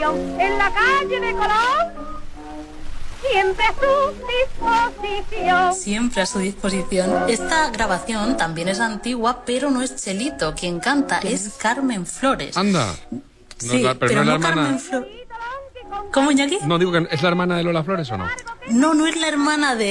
dirección en la calle de Colón. Siempre a su disposición. Siempre a su disposición. Esta grabación también es antigua, pero no es Chelito quien canta, es Carmen Flores. Anda. Sí, pero no no Carmen Flores. ¿Cómo, Iñaki? No, digo que es la hermana de Lola Flores, ¿o no? No, no es la hermana de